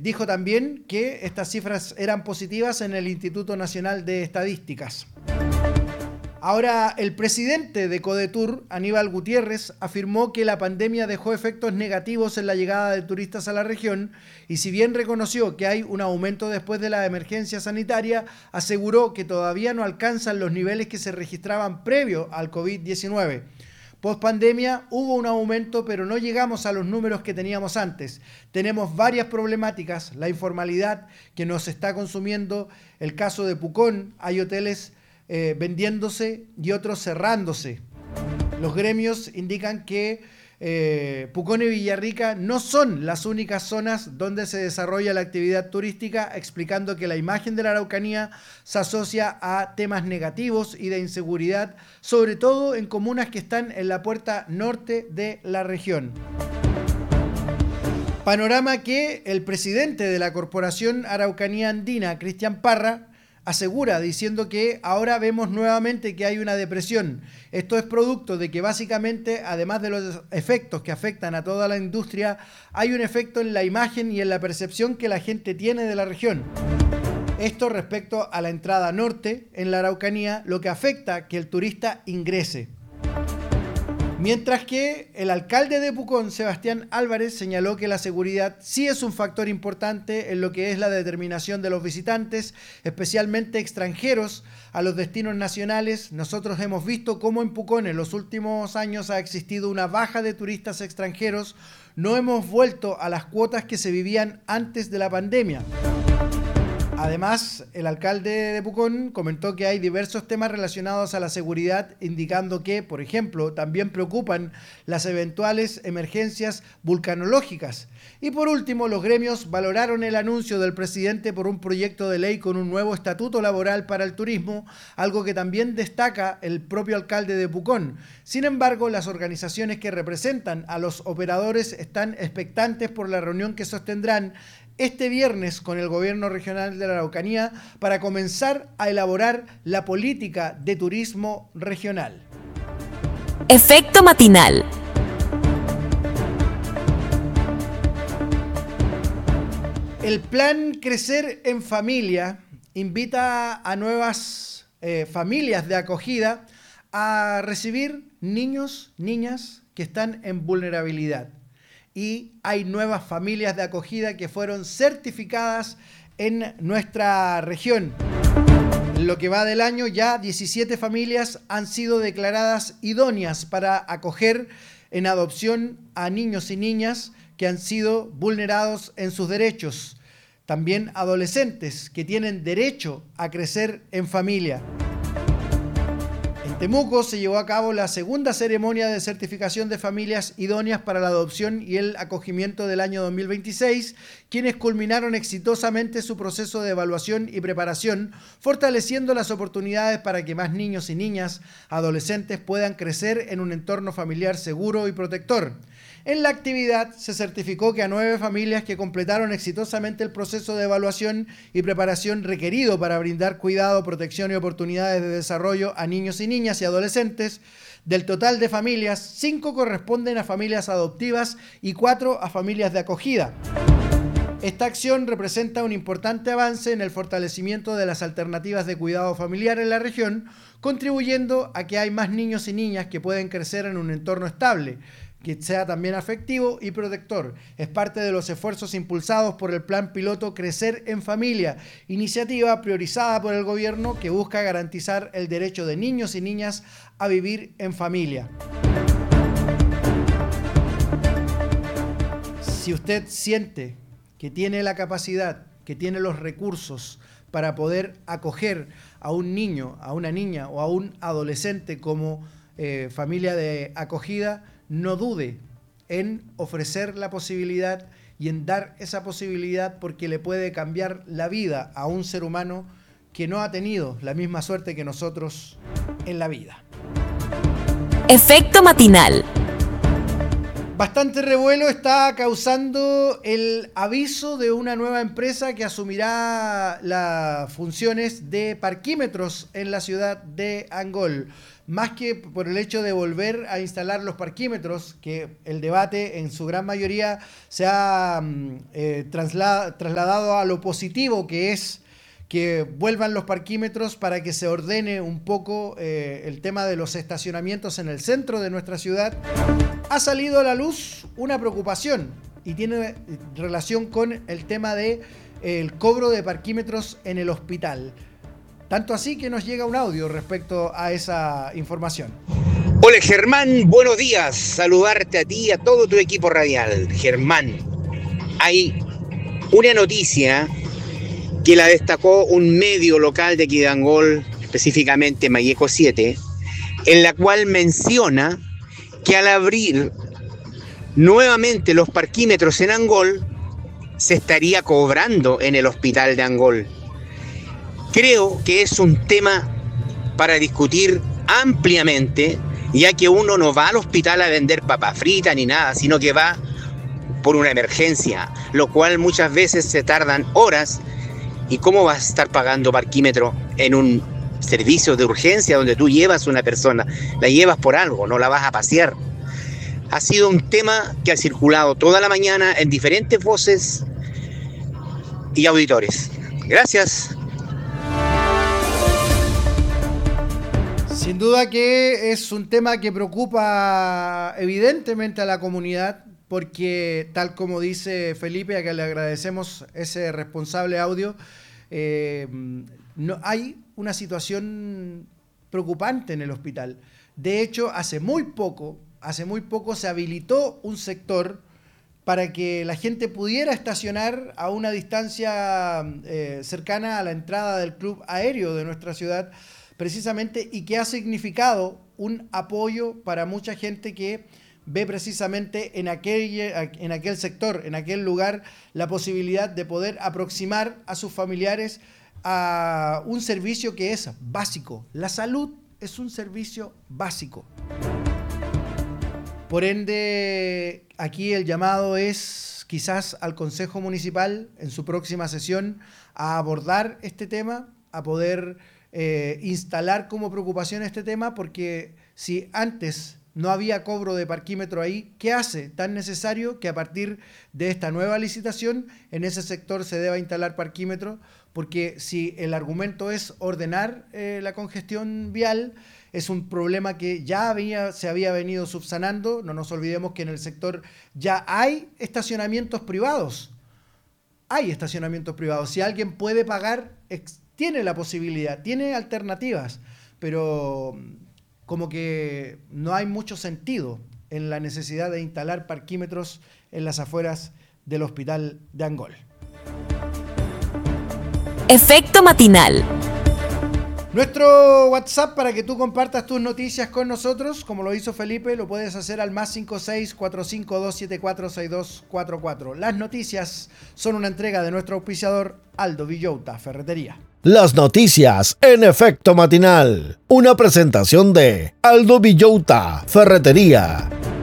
Dijo también que estas cifras eran positivas en el Instituto Nacional de Estadísticas. Ahora, el presidente de Codetur, Aníbal Gutiérrez, afirmó que la pandemia dejó efectos negativos en la llegada de turistas a la región y si bien reconoció que hay un aumento después de la emergencia sanitaria, aseguró que todavía no alcanzan los niveles que se registraban previo al COVID-19. Post pandemia hubo un aumento, pero no llegamos a los números que teníamos antes. Tenemos varias problemáticas, la informalidad que nos está consumiendo, el caso de Pucón, hay hoteles vendiéndose y otros cerrándose. Los gremios indican que Pucón y Villarrica no son las únicas zonas donde se desarrolla la actividad turística, explicando que la imagen de la Araucanía se asocia a temas negativos y de inseguridad, sobre todo en comunas que están en la puerta norte de la región. Panorama que el presidente de la Corporación Araucanía Andina, Cristian Parra, asegura diciendo que ahora vemos nuevamente que hay una depresión. Esto es producto de que básicamente, además de los efectos que afectan a toda la industria, hay un efecto en la imagen y en la percepción que la gente tiene de la región. Esto respecto a la entrada norte en la Araucanía, lo que afecta que el turista ingrese. Mientras que el alcalde de Pucón, Sebastián Álvarez, señaló que la seguridad sí es un factor importante en lo que es la determinación de los visitantes, especialmente extranjeros, a los destinos nacionales. Nosotros hemos visto cómo en Pucón en los últimos años ha existido una baja de turistas extranjeros. No hemos vuelto a las cuotas que se vivían antes de la pandemia. Además, el alcalde de Pucón comentó que hay diversos temas relacionados a la seguridad, indicando que, por ejemplo, también preocupan las eventuales emergencias vulcanológicas. Y por último, los gremios valoraron el anuncio del presidente por un proyecto de ley con un nuevo estatuto laboral para el turismo, algo que también destaca el propio alcalde de Pucón. Sin embargo, las organizaciones que representan a los operadores están expectantes por la reunión que sostendrán este viernes con el gobierno regional de la Araucanía para comenzar a elaborar la política de turismo regional. Efecto matinal. El plan Crecer en Familia invita a nuevas familias de acogida a recibir niños, niñas que están en vulnerabilidad. Y hay nuevas familias de acogida que fueron certificadas en nuestra región. En lo que va del año, ya 17 familias han sido declaradas idóneas para acoger en adopción a niños y niñas que han sido vulnerados en sus derechos. También adolescentes que tienen derecho a crecer en familia. En Temuco se llevó a cabo la segunda ceremonia de certificación de familias idóneas para la adopción y el acogimiento del año 2026, quienes culminaron exitosamente su proceso de evaluación y preparación, fortaleciendo las oportunidades para que más niños y niñas, adolescentes puedan crecer en un entorno familiar seguro y protector. En la actividad se certificó que a 9 familias que completaron exitosamente el proceso de evaluación y preparación requerido para brindar cuidado, protección y oportunidades de desarrollo a niños y niñas y adolescentes. Del total de familias, 5 corresponden a familias adoptivas y 4 a familias de acogida. Esta acción representa un importante avance en el fortalecimiento de las alternativas de cuidado familiar en la región, contribuyendo a que hay más niños y niñas que pueden crecer en un entorno estable, que sea también afectivo y protector. Es parte de los esfuerzos impulsados por el Plan Piloto Crecer en Familia, iniciativa priorizada por el gobierno que busca garantizar el derecho de niños y niñas a vivir en familia. Si usted siente que tiene la capacidad, que tiene los recursos para poder acoger a un niño, a una niña o a un adolescente como familia de acogida, no dude en ofrecer la posibilidad y en dar esa posibilidad, porque le puede cambiar la vida a un ser humano que no ha tenido la misma suerte que nosotros en la vida. Efecto matinal. Bastante revuelo está causando el aviso de una nueva empresa que asumirá las funciones de parquímetros en la ciudad de Angol. más que por el hecho de volver a instalar los parquímetros, que el debate en su gran mayoría se ha trasladado a lo positivo, que es que vuelvan los parquímetros para que se ordene un poco el tema de los estacionamientos en el centro de nuestra ciudad, ha salido a la luz una preocupación y tiene relación con el tema de el cobro de parquímetros en el hospital. Tanto así que nos llega un audio respecto a esa información. Hola Germán, buenos días. Saludarte a ti y a todo tu equipo radial. Germán, hay una noticia que la destacó un medio local de aquí de Angol, específicamente Mayeco 7, en la cual menciona que al abrir nuevamente los parquímetros en Angol, se estaría cobrando en el hospital de Angol. Creo que es un tema para discutir ampliamente, ya que uno no va al hospital a vender papas fritas ni nada, sino que va por una emergencia, lo cual muchas veces se tardan horas. ¿Y cómo vas a estar pagando parquímetro en un servicio de urgencia donde tú llevas a una persona? La llevas por algo, no la vas a pasear. Ha sido un tema que ha circulado toda la mañana en diferentes voces y auditores. Gracias. Sin duda que es un tema que preocupa evidentemente a la comunidad, porque tal como dice Felipe, a quien le agradecemos ese responsable audio, no, hay una situación preocupante en el hospital. De hecho, hace muy poco se habilitó un sector para que la gente pudiera estacionar a una distancia cercana a la entrada del club aéreo de nuestra ciudad, precisamente, y que ha significado un apoyo para mucha gente que ve precisamente en aquel sector, en aquel lugar, la posibilidad de poder aproximar a sus familiares a un servicio que es básico. La salud es un servicio básico. Por ende, aquí el llamado es quizás al Consejo Municipal en su próxima sesión a abordar este tema, a poder instalar como preocupación este tema, porque si antes no había cobro de parquímetro ahí, ¿qué hace tan necesario que a partir de esta nueva licitación en ese sector se deba instalar parquímetro? Porque si el argumento es ordenar la congestión vial, es un problema que ya se había venido subsanando. No nos olvidemos que en el sector ya hay estacionamientos privados. Hay estacionamientos privados. Si alguien puede pagar, tiene la posibilidad, tiene alternativas, pero como que no hay mucho sentido en la necesidad de instalar parquímetros en las afueras del hospital de Angol. Efecto matinal. Nuestro WhatsApp para que tú compartas tus noticias con nosotros, como lo hizo Felipe, lo puedes hacer al +56 452 6244. Las noticias son una entrega de nuestro auspiciador Aldo Villota Ferretería. Las noticias en Efecto Matinal. Una presentación de Aldo Villota Ferretería.